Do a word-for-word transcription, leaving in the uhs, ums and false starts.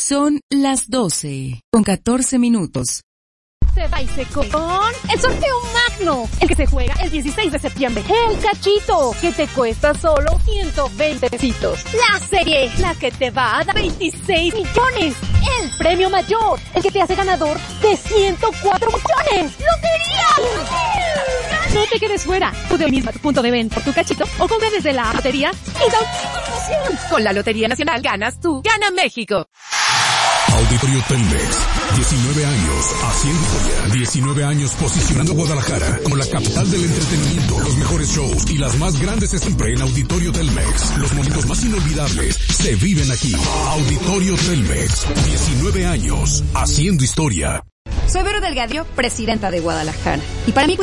Son las doce con catorce minutos. Se va y se con el sorteo magno, el que se juega el dieciséis de septiembre. El cachito, que te cuesta solo ciento veinte pesitos. La serie, la que te va a dar veintiséis millones. El premio mayor, el que te hace ganador de ciento cuatro millones. ¡Lotería! No te quedes fuera. Tú de misma tu punto de venta por tu cachito o compra desde la lotería y da un... Con la Lotería Nacional ganas tú. ¡Gana México! Auditorio Telmex, diecinueve años haciendo historia, diecinueve años posicionando a Guadalajara como la capital del entretenimiento, los mejores shows y las más grandes siempre en Auditorio Telmex. Los momentos más inolvidables se viven aquí. Auditorio Telmex, diecinueve años haciendo historia. Soy Vero Delgadillo, presidenta de Guadalajara. Y para mí